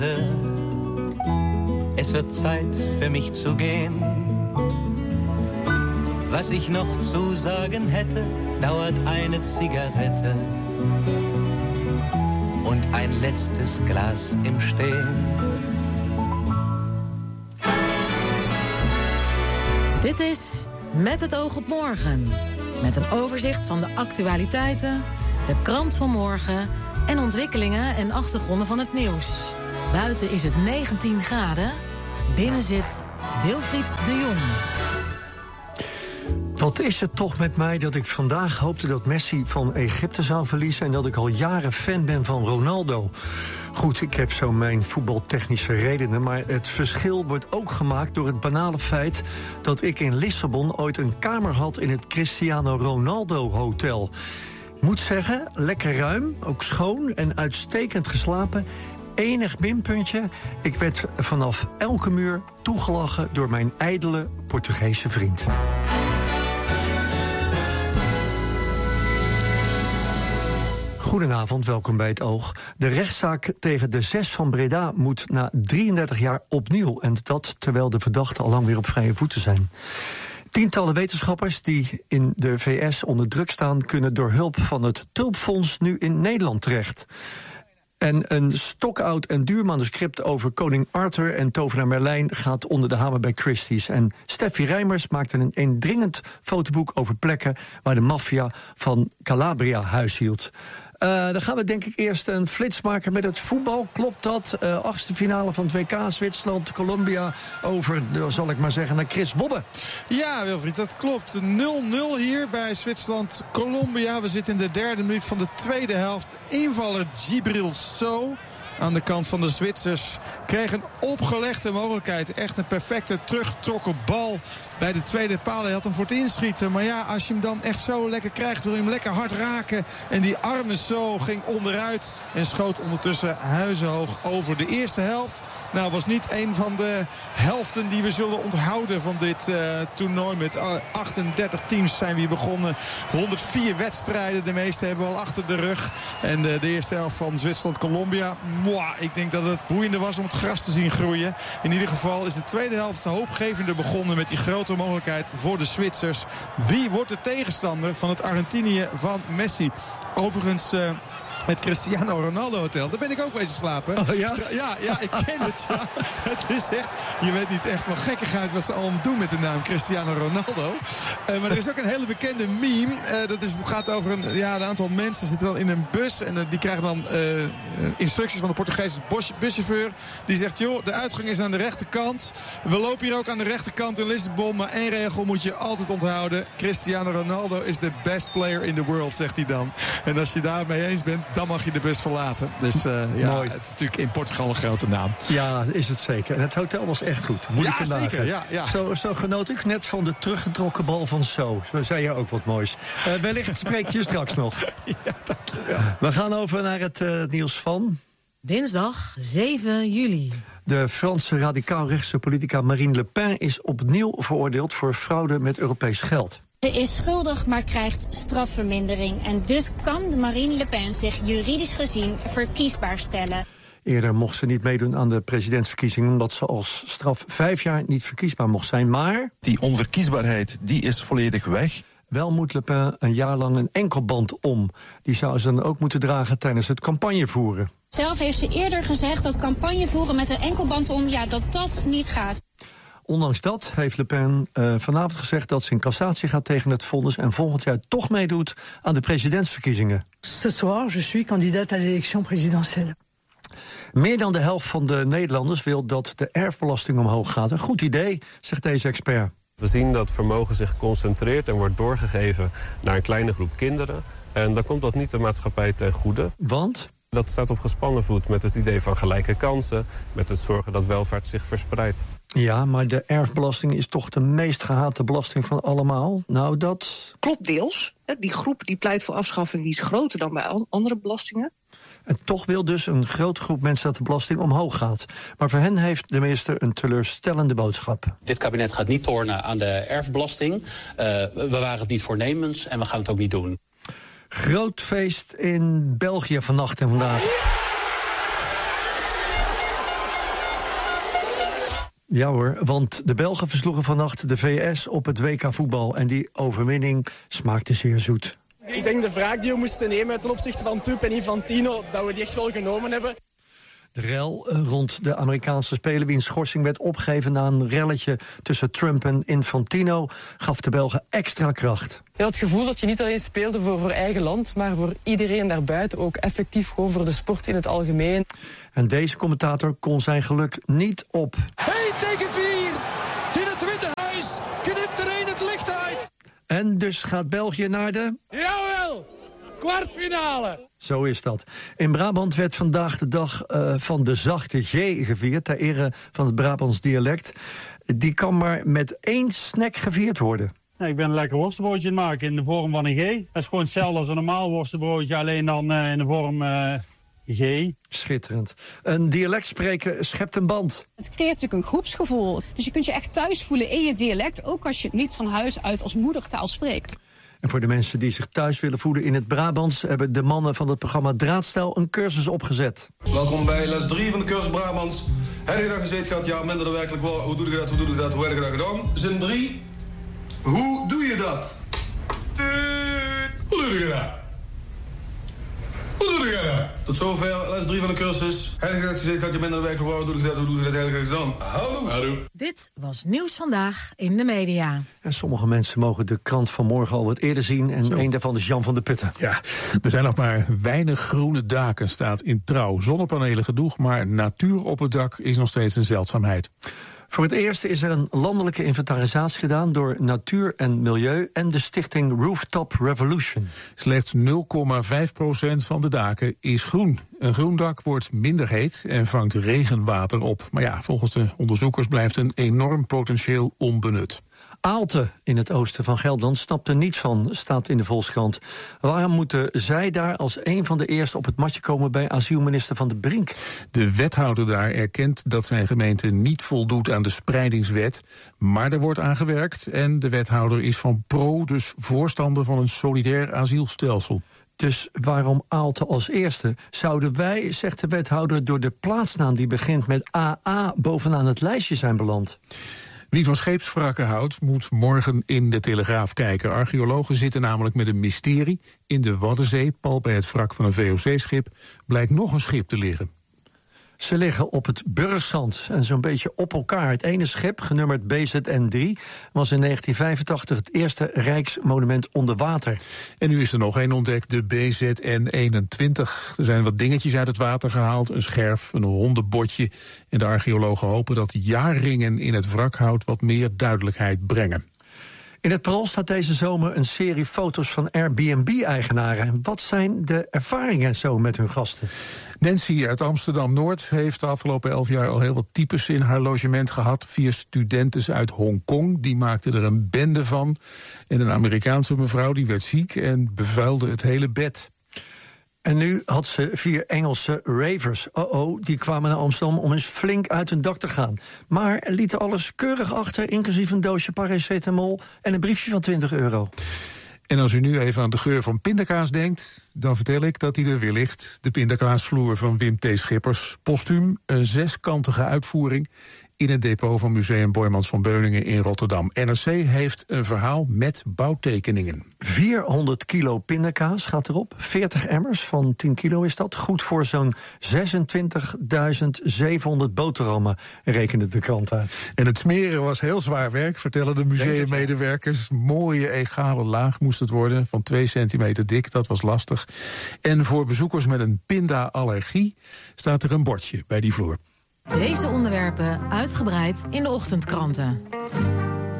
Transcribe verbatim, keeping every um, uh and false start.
Es wird Zeit für mich zu gehen. Was ich noch zu sagen hätte, dauert eine Zigarette und ein letztes Glas im Stehen. Dit is Met het oog op morgen. Met een overzicht van de actualiteiten, de krant van morgen en ontwikkelingen en achtergronden van het nieuws. Buiten is het negentien graden. Binnen zit Wilfried de Jong. Wat is het toch met mij dat ik vandaag hoopte dat Messi van Egypte zou verliezen en dat ik al jaren fan ben van Ronaldo. Goed, ik heb zo mijn voetbaltechnische redenen, maar het verschil wordt ook gemaakt door het banale feit dat ik in Lissabon ooit een kamer had in het Cristiano Ronaldo Hotel. Moet zeggen, lekker ruim, ook schoon en uitstekend geslapen. Enig minpuntje, ik werd vanaf elke muur toegelachen door mijn ijdele Portugese vriend. Goedenavond, welkom bij Het Oog. De rechtszaak tegen de zes van Breda moet na drieëndertig jaar opnieuw. En dat terwijl de verdachten al lang weer op vrije voeten zijn. Tientallen wetenschappers die in de V S onder druk staan, kunnen door hulp van het Tulpfonds nu in Nederland terecht. En een stokoud en duur manuscript over koning Arthur en tovenaar Merlijn gaat onder de hamer bij Christie's. En Steffi Rijmers maakte een indringend fotoboek over plekken waar de maffia van Calabria huishield. Uh, dan gaan we denk ik eerst een flits maken met het voetbal. Klopt dat? Uh, achtste finale van het W K, Zwitserland, Colombia. Over, zal ik maar zeggen, naar Chris Wobbe. Ja, Wilfried, dat klopt. nul nul hier bij Zwitserland-Colombia. We zitten in de derde minuut van de tweede helft. Invaller Djibril Sow aan de kant van de Zwitsers kreeg een opgelegde mogelijkheid. Echt een perfecte teruggetrokken bal bij de tweede paal. Hij had hem voor het inschieten. Maar ja, als je hem dan echt zo lekker krijgt, wil je hem lekker hard raken. En die arme zo ging onderuit en schoot ondertussen huizenhoog over. De eerste helft, nou, was niet een van de helften die we zullen onthouden van dit uh, toernooi. Met uh, achtendertig teams zijn we hier begonnen. honderdvier wedstrijden, de meeste hebben we al achter de rug. En uh, de eerste helft van Zwitserland-Colombia, ik denk dat het boeiender was om het gras te zien groeien. In ieder geval is de tweede helft hoopgevender begonnen met die grote mogelijkheid voor de Zwitsers. Wie wordt de tegenstander van het Argentinië van Messi? Overigens, Uh, het Cristiano Ronaldo Hotel. Daar ben ik ook wezen slapen. Oh, ja? ja, ja, ik ken het. Ja. Het is echt, je weet niet echt van gekkigheid wat ze allemaal doen met de naam Cristiano Ronaldo. Uh, maar er is ook een hele bekende meme. Uh, dat is, het gaat over een, ja, een aantal mensen zitten dan in een bus. En uh, die krijgen dan uh, instructies van de Portugese buschauffeur. Die zegt, joh, de uitgang is aan de rechterkant. We lopen hier ook aan de rechterkant in Lissabon. Maar één regel moet je altijd onthouden. Cristiano Ronaldo is the best player in the world, zegt hij dan. En als je daarmee eens bent, dan mag je de bus verlaten. Dus uh, ja, mooi. Het is natuurlijk in Portugal een grote naam. Ja, is het zeker. En het hotel was echt goed. Moet ja, ik vandaag zeker. Ja, ja. Zo, zo genoot ik net van de teruggetrokken bal van Zo. Zo zei je ook wat moois. Uh, wellicht spreek je straks nog. Ja, dankjewel. We gaan over naar het uh, nieuws van dinsdag zeven juli. De Franse radicaal-rechtse politica Marine Le Pen is opnieuw veroordeeld voor fraude met Europees geld. Ze is schuldig, maar krijgt strafvermindering. En dus kan Marine Le Pen zich juridisch gezien verkiesbaar stellen. Eerder mocht ze niet meedoen aan de presidentsverkiezingen, omdat ze als straf vijf jaar niet verkiesbaar mocht zijn. Maar die onverkiesbaarheid, die is volledig weg. Wel moet Le Pen een jaar lang een enkelband om. Die zou ze dan ook moeten dragen tijdens het campagnevoeren. Zelf heeft ze eerder gezegd dat campagnevoeren met een enkelband om, ja, dat dat niet gaat. Ondanks dat heeft Le Pen uh, vanavond gezegd dat ze in cassatie gaat tegen het vonnis en volgend jaar toch meedoet aan de presidentsverkiezingen. Ce soir, je suis candidate à l'élection présidentielle. Meer dan de helft van de Nederlanders wil dat de erfbelasting omhoog gaat. Een goed idee, zegt deze expert. We zien dat vermogen zich concentreert en wordt doorgegeven naar een kleine groep kinderen. En dan komt dat niet de maatschappij ten goede. Want? Dat staat op gespannen voet met het idee van gelijke kansen, met het zorgen dat welvaart zich verspreidt. Ja, maar de erfbelasting is toch de meest gehate belasting van allemaal? Nou, dat klopt deels. Die groep die pleit voor afschaffing die is groter dan bij andere belastingen. En toch wil dus een grote groep mensen dat de belasting omhoog gaat. Maar voor hen heeft de minister een teleurstellende boodschap. Dit kabinet gaat niet tornen aan de erfbelasting. Uh, we waren het niet voornemens en we gaan het ook niet doen. Groot feest in België vannacht en vandaag. Ja hoor, want de Belgen versloegen vannacht de V S op het W K voetbal. En die overwinning smaakte zeer zoet. Ik denk de wraak die we moesten nemen ten opzichte van Toep en Infantino, dat we die echt wel genomen hebben. De rel rond de Amerikaanse speler wiens schorsing werd opgegeven na een relletje tussen Trump en Infantino gaf de Belgen extra kracht. Je had het gevoel dat je niet alleen speelde voor, voor eigen land, maar voor iedereen daarbuiten, ook effectief gewoon voor de sport in het algemeen. En deze commentator kon zijn geluk niet op. één tegen vier! In het Witte Huis knipt er een het licht uit! En dus gaat België naar de... Jawel! Kwartfinale! Zo is dat. In Brabant werd vandaag de dag uh, van de zachte G gevierd ter ere van het Brabants dialect. Die kan maar met één snack gevierd worden. Ja, ik ben een lekker worstenbroodje aan het maken in de vorm van een G. Dat is gewoon hetzelfde als een normaal worstenbroodje, alleen dan uh, in de vorm uh, G. Schitterend. Een dialect spreken schept een band. Het creëert natuurlijk een groepsgevoel. Dus je kunt je echt thuis voelen in je dialect, ook als je het niet van huis uit als moedertaal spreekt. En voor de mensen die zich thuis willen voelen in het Brabants hebben de mannen van het programma Draadstijl een cursus opgezet. Welkom bij les drie van de cursus Brabants. Heb je dat gezeten gehad? Ja, minder dan werkelijk wel. Hoe doe je dat? Hoe doe je dat? Hoe heb je dat gedaan? Zin drie. Hoe doe je dat? Hoe doe je dat? Hoe doe je dat? Tot zover les drie van de cursus. Heb je dat gezeten gehad? Ja, minder dan werkelijk wel. Hoe doe je dat? Hoe doe je dat? Heb je dat gedaan? Hallo. Hallo. Dit was Nieuws Vandaag in de media. En sommige mensen mogen de krant van morgen al wat eerder zien. En Zo. een daarvan is Jan van der Putten. Ja, er zijn nog maar weinig groene daken, staat in Trouw. Zonnepanelen genoeg, maar natuur op het dak is nog steeds een zeldzaamheid. Voor het eerst is er een landelijke inventarisatie gedaan door Natuur en Milieu en de stichting Rooftop Revolution. Slechts nul komma vijf procent van de daken is groen. Een groen dak wordt minder heet en vangt regenwater op. Maar ja, volgens de onderzoekers blijft een enorm potentieel onbenut. Aalte in het oosten van Gelderland snapt er niets van, staat in de Volkskrant. Waarom moeten zij daar als een van de eerste op het matje komen bij asielminister Van de Brink? De wethouder daar erkent dat zijn gemeente niet voldoet aan de spreidingswet. Maar er wordt aan gewerkt en de wethouder is van pro, dus voorstander van een solidair asielstelsel. Dus waarom Aalte als eerste? Zouden wij, zegt de wethouder, door de plaatsnaam die begint met A A bovenaan het lijstje zijn beland? Wie van scheepswrakken houdt, moet morgen in de Telegraaf kijken. Archeologen zitten namelijk met een mysterie. In de Waddenzee, pal bij het wrak van een V O C-schip, blijkt nog een schip te liggen. Ze liggen op het Burgzand en zo'n beetje op elkaar. Het ene schip, genummerd B Z N drie, was in negentien vijfentachtig het eerste Rijksmonument onder water. En nu is er nog één ontdekt, de B Z N eenentwintig. Er zijn wat dingetjes uit het water gehaald, een scherf, een hondenbotje. En de archeologen hopen dat jaarringen in het wrakhout wat meer duidelijkheid brengen. In het Parool staat deze zomer een serie foto's van Airbnb-eigenaren. En wat zijn de ervaringen zo met hun gasten? Nancy uit Amsterdam-Noord heeft de afgelopen elf jaar al heel wat types in haar logement gehad. Vier studenten uit Hongkong, die maakten er een bende van. En een Amerikaanse mevrouw die werd ziek en bevuilde het hele bed. En nu had ze vier Engelse ravers. Oh-oh, die kwamen naar Amsterdam om eens flink uit hun dak te gaan. Maar lieten alles keurig achter, inclusief een doosje paracetamol en een briefje van twintig euro. En als u nu even aan de geur van pindakaas denkt, dan vertel ik dat die er weer ligt. De pindakaasvloer van Wim T. Schippers. Postuum, een zeskantige uitvoering in het depot van Museum Boijmans van Beuningen in Rotterdam. N R C heeft een verhaal met bouwtekeningen. vierhonderd kilo pindakaas gaat erop. veertig emmers van tien kilo is dat. Goed voor zo'n zesentwintigduizend zevenhonderd boterhammen, rekende de krant uit. En het smeren was heel zwaar werk, vertellen de museummedewerkers. Mooie egale laag moest het worden, van twee centimeter dik, dat was lastig. En voor bezoekers met een pinda-allergie staat er een bordje bij die vloer. Deze onderwerpen uitgebreid in de ochtendkranten.